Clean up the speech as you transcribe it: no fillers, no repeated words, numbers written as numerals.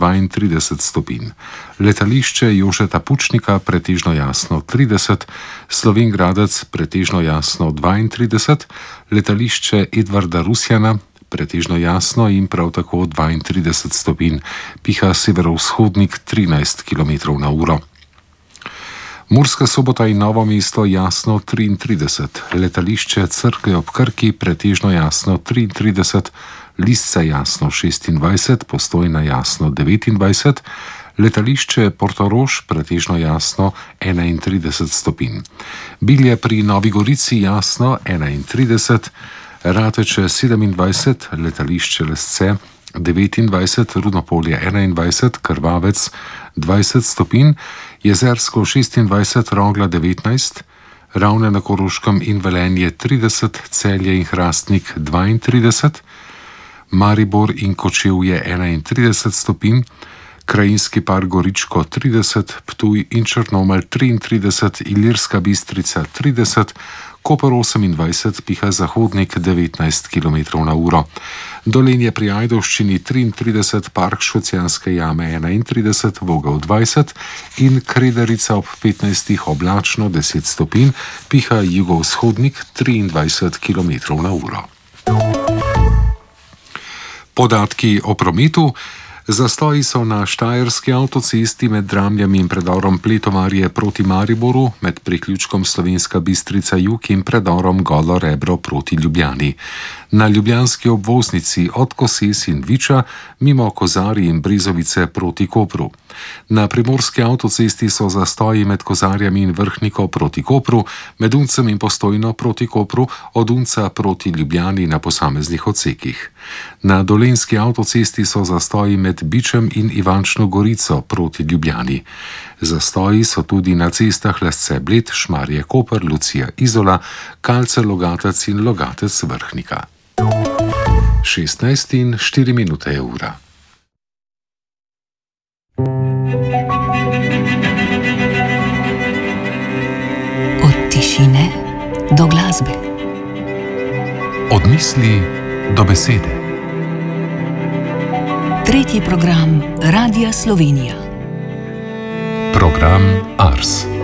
32 stopinj. Letališče Jožeta Pučnika pretežno jasno 30, Slovenj Gradec pretežno jasno 32, letališče Edvarda Rusjana pretežno jasno in prav tako 32 stopinj, piha severovzhodnik 13 km/h. Murska Sobota in Novo mesto jasno 33, letališče Cerklje ob Krki pretežno jasno 33, Lisce jasno 26, Postojna jasno 29, letališče Portorož pretežno jasno 31 stopinj. Bilje pri Novi Gorici jasno 31, Rateče 27, letališče Lesce 29, Rudnopolje 21, Krvavec 20 stopinj, Jezersko 26, Rogla 19, Ravne na Koroškem in Velenje 30, Celje in Hrastnik 32, Maribor in Kočevje 31 stopinj, Krajinski park Goričko 30, Ptuj in Črnomelj 33, Ilirska Bistrica 30, Koper 28, piha zahodnik 19 km/h. Dolenje pri Ajdovščini 33, Park Škocjanske jame 31, Vogel 20 in Kredarica ob 15 oblačno 10 stopinj, piha jugovzhodnik 23 km/h. Podatki o prometu. Zastoji so na Štajerski avtocesti med Dramljami in predorom Pletovarje proti Mariboru, med priključkom Slovenska Bistrica jug in predorom Golo Rebro proti Ljubljani. Na ljubljanski obvoznici od Koses in Viča mimo Kozarij in Brezovice proti Kopru. Na primorski avtocesti so zastoji med Kozarjami in Vrhniko proti Kopru, med Uncem in Postojno proti Kopru, od Unca proti Ljubljani na posameznih odsekih. Na dolenjski avtocesti so zastoji med Bičem in Ivančno Gorico proti Ljubljani. Zastoji so tudi na cestah Lesce Bled, Šmarje Koper, Lucija Izola, Kalce Logatec in Logatec Vrhnika. 16:04 je ura. Od tišine do glasbe. Od misli do besede. Tretji program Radia Slovenija. Program Ars.